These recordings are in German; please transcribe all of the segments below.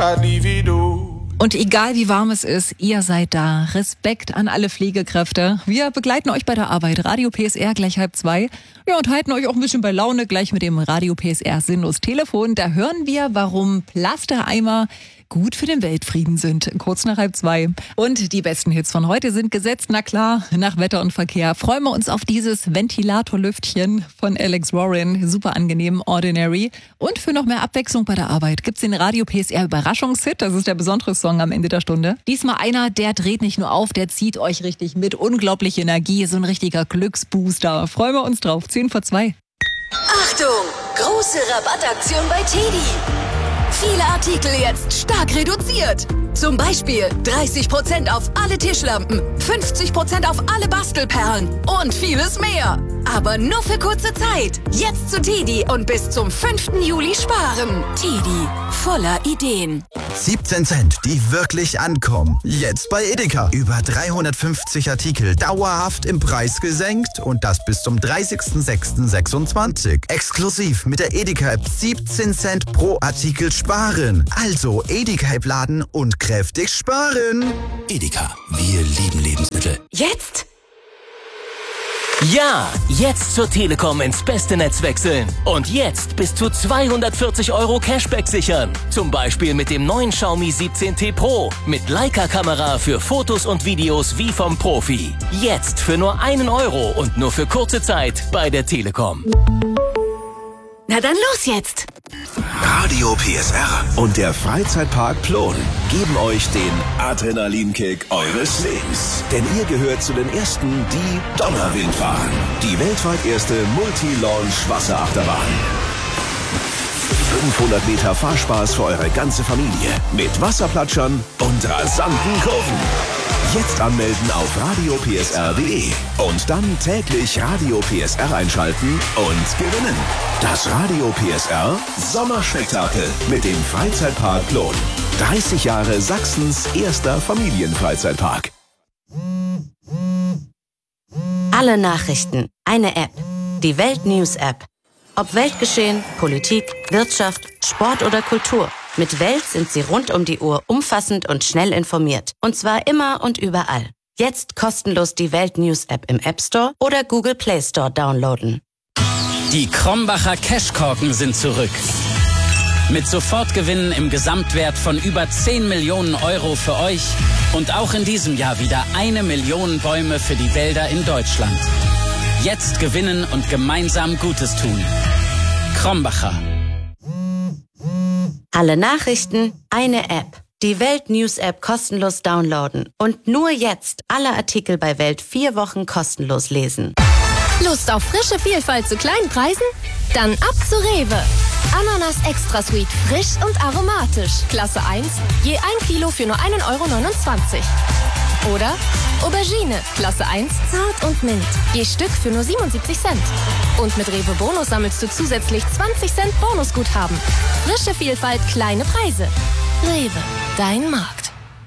Und egal wie warm es ist, ihr seid da. Respekt an alle Pflegekräfte. Wir begleiten euch bei der Arbeit. Radio PSR gleich 1:30. Ja, und halten euch auch ein bisschen bei Laune gleich mit dem Radio PSR Sinnlos Telefon. Da hören wir, warum Plastereimer gut für den Weltfrieden sind. Kurz nach 1:30. Und die besten Hits von heute sind gesetzt. Na klar, nach Wetter und Verkehr freuen wir uns auf dieses Ventilatorlüftchen von Alex Warren. Super angenehm, Ordinary. Und für noch mehr Abwechslung bei der Arbeit gibt's den Radio PSR Überraschungshit. Das ist der besondere Song am Ende der Stunde. Diesmal einer, der dreht nicht nur auf, der zieht euch richtig mit. Unglaubliche Energie, so ein richtiger Glücksbooster. Freuen wir uns drauf. 1:10. Achtung! Große Rabattaktion bei TEDi. Viele Artikel jetzt stark reduziert. Zum Beispiel 30% auf alle Tischlampen, 50% auf alle Bastelperlen und vieles mehr. Aber nur für kurze Zeit. Jetzt zu TEDi und bis zum 5. Juli sparen. TEDi, voller Ideen. 17 Cent, die wirklich ankommen. Jetzt bei Edeka. Über 350 Artikel dauerhaft im Preis gesenkt und das bis zum 30.06.26. Exklusiv mit der Edeka-App 17 Cent pro Artikel sparen. Also Edeka-App laden und kräftig sparen. Edeka, wir lieben Lebensmittel. Jetzt? Ja, jetzt zur Telekom ins beste Netz wechseln. Und jetzt bis zu 240 € Cashback sichern. Zum Beispiel mit dem neuen Xiaomi 17T Pro. Mit Leica-Kamera für Fotos und Videos wie vom Profi. Jetzt für nur 1 € und nur für kurze Zeit bei der Telekom. Na dann los jetzt! Radio PSR und der Freizeitpark Plon geben euch den Adrenalinkick eures Lebens. Denn ihr gehört zu den Ersten, die Donnerwind fahren. Die weltweit erste Multi-Launch-Wasserachterbahn. 500 Meter Fahrspaß für eure ganze Familie. Mit Wasserplatschern und rasanten Kurven. Jetzt anmelden auf radiopsr.de und dann täglich Radio PSR einschalten und gewinnen. Das Radio PSR Sommerspektakel mit dem Freizeitpark Plon. 30 Jahre Sachsens erster Familienfreizeitpark. Alle Nachrichten, eine App. Die Welt-News-App. Ob Weltgeschehen, Politik, Wirtschaft, Sport oder Kultur. Mit Welt sind Sie rund um die Uhr umfassend und schnell informiert. Und zwar immer und überall. Jetzt kostenlos die Welt-News-App im App Store oder Google Play Store downloaden. Die Krombacher Cashkorken sind zurück. Mit Sofortgewinnen im Gesamtwert von über 10 Millionen € für euch und auch in diesem Jahr wieder 1 Million Bäume für die Wälder in Deutschland. Jetzt gewinnen und gemeinsam Gutes tun. Krombacher. Alle Nachrichten, eine App. Die Welt-News-App kostenlos downloaden. Und nur jetzt alle Artikel bei Welt 4 Wochen kostenlos lesen. Lust auf frische Vielfalt zu kleinen Preisen? Dann ab zu Rewe. Ananas Extra Sweet, frisch und aromatisch. Klasse 1, je 1 Kilo für nur 1,29 €. Oder Aubergine, Klasse 1, zart und mild. Je Stück für nur 77 Cent. Und mit Rewe Bonus sammelst du zusätzlich 20 Cent Bonusguthaben. Frische Vielfalt, kleine Preise. Rewe, dein Markt.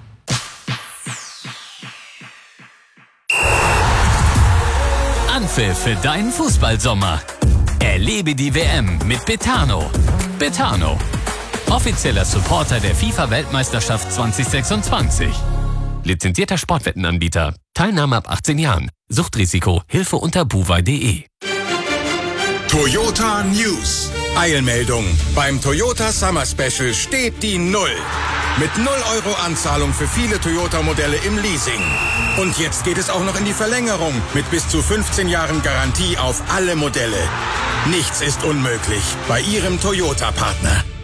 Anpfiff für deinen Fußballsommer. Erlebe die WM mit Betano. Betano, offizieller Supporter der FIFA-Weltmeisterschaft 2026. Lizenzierter Sportwettenanbieter. Teilnahme ab 18 Jahren. Suchtrisiko. Hilfe unter buwei.de. Toyota News. Eilmeldung. Beim Toyota Summer Special steht die 0. Mit 0 € Anzahlung für viele Toyota-Modelle im Leasing. Und jetzt geht es auch noch in die Verlängerung mit bis zu 15 Jahren Garantie auf alle Modelle. Nichts ist unmöglich bei Ihrem Toyota-Partner.